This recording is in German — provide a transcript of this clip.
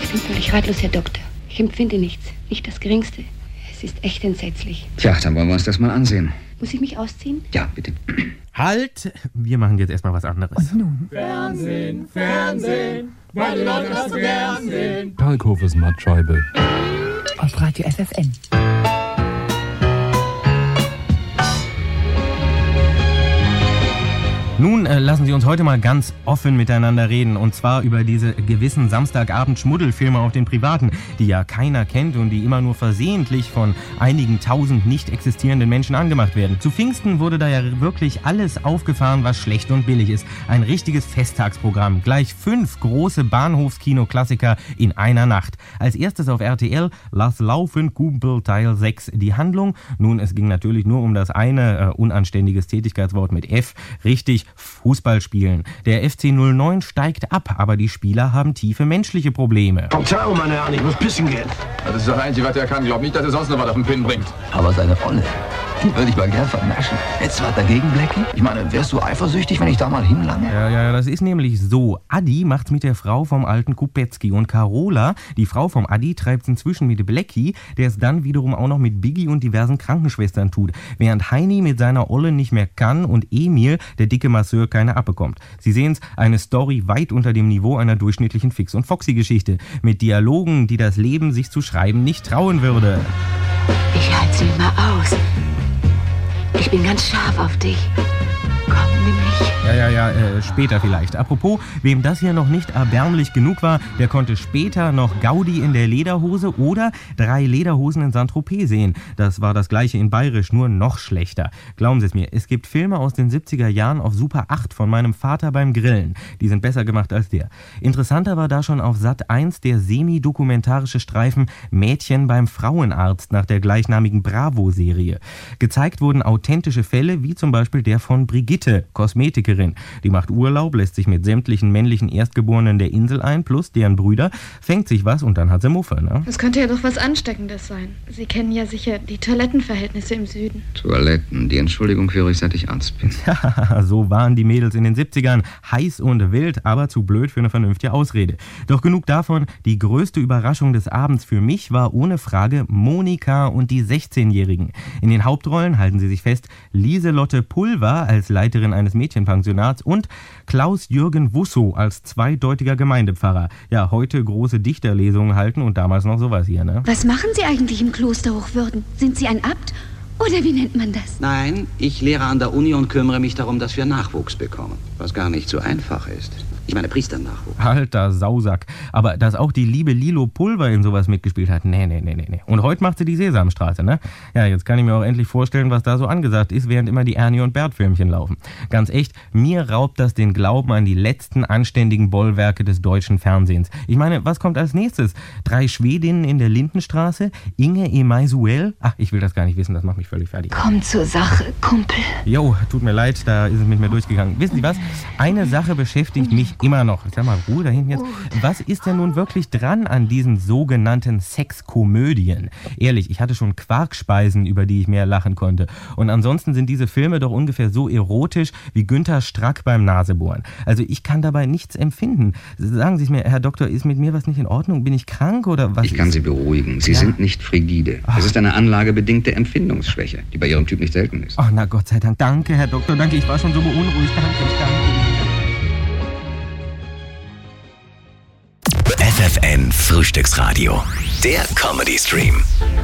Sie sind völlig ratlos, Herr Doktor. Ich empfinde nichts, nicht das Geringste. Es ist echt entsetzlich. Tja, dann wollen wir uns das mal ansehen. Muss ich mich ausziehen? Ja, bitte. Halt! Wir machen jetzt erstmal was anderes. Und nun? Fernsehen, Fernsehen, weil die Leute das so gern sehen. Kalkhofes Mattscheibe. Auf Radio FFN. Nun lassen Sie uns heute mal ganz offen miteinander reden, und zwar über diese gewissen Samstagabend-Schmuddelfilme auf den Privaten, die ja keiner kennt und die immer nur versehentlich von einigen tausend nicht existierenden Menschen angemacht werden. Zu Pfingsten wurde da ja wirklich alles aufgefahren, was schlecht und billig ist. Ein richtiges Festtagsprogramm. Gleich 5 große Bahnhofskino-Klassiker in einer Nacht. Als erstes auf RTL Lass laufen, Kumpel Teil 6. Die Handlung? Nun, es ging natürlich nur um das eine unanständiges Tätigkeitswort mit F. Richtig, Fußball spielen. Der FC 09 steigt ab, aber die Spieler haben tiefe menschliche Probleme. Verzeihung, meine Herren, ich muss pissen gehen. Das ist das Einzige, was er kann. Glaub nicht, dass er sonst noch was auf den Pin bringt. Aber seine Rolle, die würde ich mal gern vernaschen. Jetzt was dagegen, Blackie? Ich meine, wärst du eifersüchtig, wenn ich da mal hinlange? Ja, das ist nämlich so. Adi macht's mit der Frau vom alten Kupetzky und Carola, die Frau vom Adi, treibt's inzwischen mit Blackie, der es dann wiederum auch noch mit Biggie und diversen Krankenschwestern tut, während Heini mit seiner Olle nicht mehr kann und Emil, der dicke Masseur, keine abbekommt. Sie sehen's, eine Story weit unter dem Niveau einer durchschnittlichen Fix- und Foxy-Geschichte, mit Dialogen, die das Leben sich zu schreiben nicht trauen würde. Ich halte sie immer aus. Ich bin ganz scharf auf dich. Komm, nimm mich. Später vielleicht. Apropos, wem das hier noch nicht erbärmlich genug war, der konnte später noch Gaudi in der Lederhose oder 3 Lederhosen in Saint-Tropez sehen. Das war das gleiche in Bayerisch, nur noch schlechter. Glauben Sie es mir, es gibt Filme aus den 70er Jahren auf Super 8 von meinem Vater beim Grillen. Die sind besser gemacht als der. Interessanter war da schon auf Sat 1 der semi-dokumentarische Streifen Mädchen beim Frauenarzt nach der gleichnamigen Bravo-Serie. Gezeigt wurden authentische Fälle, wie zum Beispiel der von Brigitte, Kosmetikerin. Die macht Urlaub, lässt sich mit sämtlichen männlichen Erstgeborenen der Insel ein, plus deren Brüder, fängt sich was und dann hat sie Muffe, ne? Das könnte ja doch was Ansteckendes sein. Sie kennen ja sicher die Toilettenverhältnisse im Süden. Toiletten, die Entschuldigung höre ich, seit ich Arzt bin. Ja, so waren die Mädels in den 70ern. Heiß und wild, aber zu blöd für eine vernünftige Ausrede. Doch genug davon, die größte Überraschung des Abends für mich war ohne Frage Monika und die 16-Jährigen. In den Hauptrollen, halten Sie sich fest, Lieselotte Pulver als Leiterin eines Mädchenpensionats und Klaus-Jürgen Wusso als zweideutiger Gemeindepfarrer. Ja, heute große Dichterlesungen halten und damals noch sowas hier, ne? Was machen Sie eigentlich im Kloster Hochwürden? Sind Sie ein Abt? Oder wie nennt man das? Nein, ich lehre an der Uni und kümmere mich darum, dass wir Nachwuchs bekommen. Was gar nicht so einfach ist. Ich meine Priesternachwuchs. Alter Sausack. Aber dass auch die liebe Lilo Pulver in sowas mitgespielt hat, nee. Und heute macht sie die Sesamstraße, ne? Ja, jetzt kann ich mir auch endlich vorstellen, was da so angesagt ist, während immer die Ernie und Bert Filmchen laufen. Ganz echt, mir raubt das den Glauben an die letzten anständigen Bollwerke des deutschen Fernsehens. Ich meine, was kommt als nächstes? 3 Schwedinnen in der Lindenstraße? Inge Emaisuel? Ach, ich will das gar nicht wissen, das macht mich völlig fertig. Komm zur Sache, Kumpel. Jo, tut mir leid, da ist es mit mir durchgegangen. Wissen Sie was? Eine Sache beschäftigt mich immer noch. Sag mal, Ruhe da hinten jetzt. Was ist denn nun wirklich dran an diesen sogenannten Sexkomödien? Ehrlich, ich hatte schon Quarkspeisen, über die ich mehr lachen konnte. Und ansonsten sind diese Filme doch ungefähr so erotisch wie Günther Strack beim Nasebohren. Also ich kann dabei nichts empfinden. Sagen Sie es mir, Herr Doktor, ist mit mir was nicht in Ordnung? Bin ich krank oder was? Ich kann Sie beruhigen. Sie sind nicht frigide. Es ist eine anlagebedingte Empfindungsschwäche, die bei Ihrem Typ nicht selten ist. Ach, na Gott sei Dank. Danke, Herr Doktor. Danke, ich war schon so beunruhigt. Danke. FFN Frühstücksradio, der Comedy-Stream.